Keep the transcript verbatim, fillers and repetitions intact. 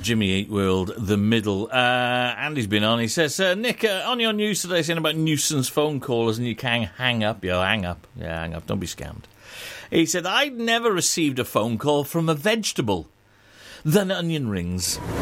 Jimmy Eat World, The Middle. Uh, Andy's been on. He says, uh, Nick, uh, on your news today saying about nuisance phone callers and you can hang up. Yeah, hang up. Yeah, hang up. Don't be scammed. He said, I'd never received a phone call from a vegetable than onion rings.